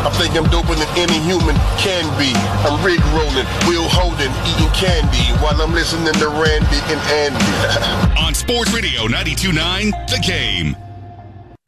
I think I'm doper than any human can be. I'm rig rolling, wheel holding, eating candy while I'm listening to Randy and Andy. On Sports Radio 92.9, The Game.